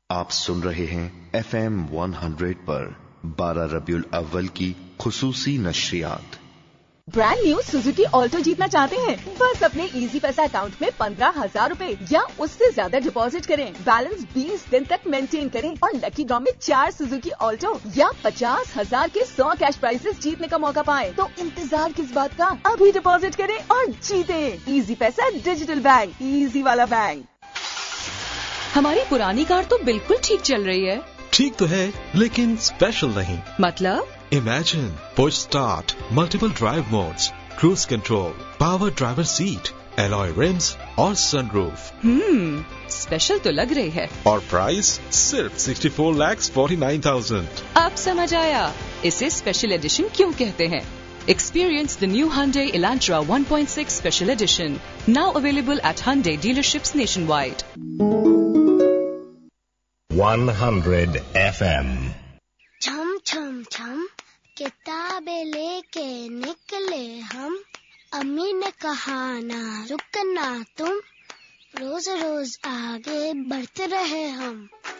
आप सुन रहे हैं FM 100 पर 12 रबीउल अव्वल की खुसूसी नशरियात। ब्रांड न्यू सुजुकी ऑल्टो जीतना चाहते हैं? बस अपने इजी पैसा अकाउंट में 15,000 रूपए या उससे ज्यादा डिपॉजिट करें, बैलेंस 20 दिन तक मेंटेन करें और लकी ड्रॉ में 4 सुजुकी ऑल्टो या 50,000 के 100 कैश प्राइजेस जीतने का मौका पाएं। तो इंतजार किस बात का, अभी डिपॉजिट करें और जीतें। इजी पैसा डिजिटल बैंक, इजी वाला बैंक। हमारी पुरानी कार तो बिल्कुल ठीक चल रही है। ठीक तो है, लेकिन स्पेशल नहीं। मतलब? Imagine push start, multiple drive modes, cruise control, power driver seat, alloy rims और sunroof। स्पेशल तो लग रही है। और प्राइस सिर्फ 64,49,000। अब समझ आया इसे स्पेशल एडिशन क्यों कहते हैं। Experience the new Hyundai Elantra 1.6 Special Edition, now available at Hyundai dealerships nationwide. 100 FM। छम छम छम किताबें लेके निकले हम, अम्मी ने कहा ना रुकना तुम, रोज रोज आगे बढ़ते रहे हम।